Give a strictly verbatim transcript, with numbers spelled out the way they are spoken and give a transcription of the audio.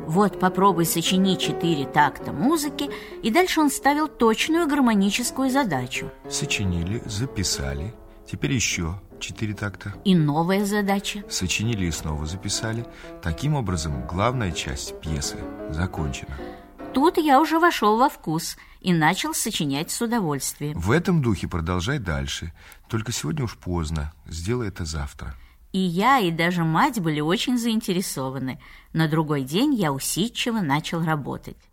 Вот попробуй сочини четыре такта музыки. И дальше он ставил точную гармоническую задачу. Сочинили, записали. Теперь еще четыре такта. И новая задача. Сочинили и снова записали. Таким образом, главная часть пьесы закончена. Тут я уже вошел во вкус и начал сочинять с удовольствием. В этом духе продолжай дальше. Только сегодня уж поздно. Сделай это завтра. И я, и даже мать были очень заинтересованы. На другой день я усидчиво начал работать.